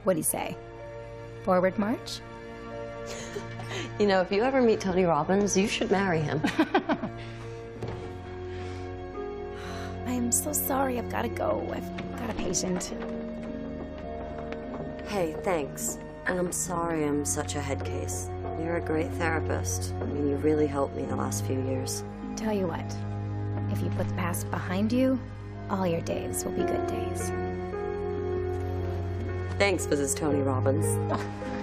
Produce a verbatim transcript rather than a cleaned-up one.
What'd he say? Forward march? You know, if you ever meet Tony Robbins, you should marry him. I am so sorry. I've got to go. I've got a patient. Hey, thanks. And I'm sorry I'm such a head case. You're a great therapist. I mean, you really helped me the last few years. Tell you what, if you put the past behind you, all your days will be good days. Thanks, Missus Tony Robbins.